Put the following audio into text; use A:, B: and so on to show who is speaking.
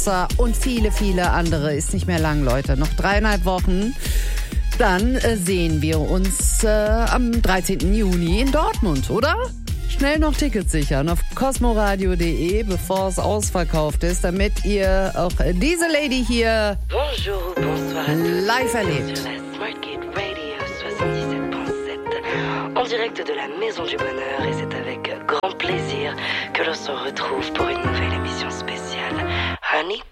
A: Wasser und viele, viele andere. Ist nicht mehr lang, Leute. Noch 3,5 Wochen. Dann sehen wir uns am 13. Juni in Dortmund, oder? Schnell noch Tickets sichern auf cosmoradio.de, bevor es ausverkauft ist, damit ihr auch diese Lady hier
B: Bonjour, bonsoir,
A: live erlebt.
B: Sur la Smart Gate Radio 77.7 en direct de la Maison du Bonheur, et c'est avec grand plaisir que l'on se retrouve pour une nouvelle émission spéciale Honey